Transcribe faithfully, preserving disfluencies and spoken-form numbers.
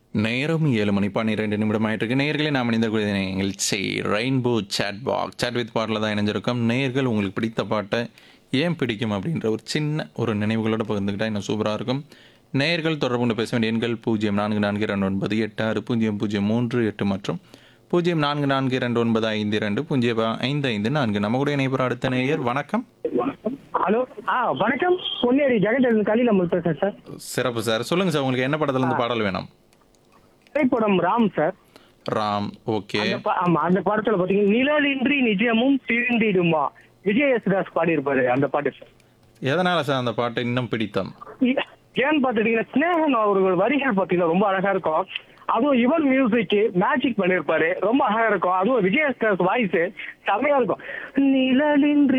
நேரம் ஏழு மணி பன்னிரெண்டு நிமிடம் ஆயிட்டிருக்கு. நேயர்களே நாம் இணைந்த நிகழ்ச்சி rainbow chat box chat with பாட்டில் தான் இணைஞ்சிருக்கோம். நேயர்கள் உங்களுக்கு பிடித்த பாட்டை ஏன் பிடிக்கும் அப்படின்ற ஒரு சின்ன ஒரு நினைவுகளோடு பகிர்ந்துக்கிட்டால் இன்னும் சூப்பராக இருக்கும். நேயர்கள் தொடர்பு கொண்டு பேச வேண்டிய எண்கள் பூஜ்ஜியம் நான்கு நான்கு இரண்டு ஒன்பது எட்டு ஆறு பூஜ்ஜியம் பூஜ்ஜியம் மூன்று எட்டு மற்றும் பூஜ்ஜியம் நான்கு நான்கு இரண்டு ஒன்பது ஐந்து இரண்டு பூஜ்ஜியம் ஐந்து ஐந்து நான்கு. நம்ம கூட இணைப்புற அடுத்த நேயர் வணக்கம். ஹலோ ஆ வணக்கம். பொன்னேரி ஜெகன் கலியில் நம்ம பேசுறேன் சார். சிறப்பு சார். சொல்லுங்கள் சார், உங்களுக்கு என்ன படத்துல இருந்து பாடல் வேணும்? திரைப்படம் ராம் சார். ராம். ஓகே. அந்த ப- ஆமா அந்த படத்துல பாத்தீங்கன்னா நிழலின்றி நிஜமும் திருந்திடுமா விஜய் யேசுதாஸ் பாடியிருப்பாரு அந்த பாட்டு சார். எதனால சார் அந்த பாட்டு இன்னும் பிடித்தம்? இ- ஏன்னு பாத்துட்டீங்கன்னா ஸ்னேகன் அவர்கள் வரிகள் பாத்தீங்கன்னா ரொம்ப அழகா இருக்கும். அதுவும் இவன் மியூசிக் மேஜிக் பண்ணிருப்பாரு, ரொம்ப அழகா இருக்கும். அதுவும் விஜய் யேசுதாஸ் வாய்ஸ் செமையா இருக்கும். நிழலின்றி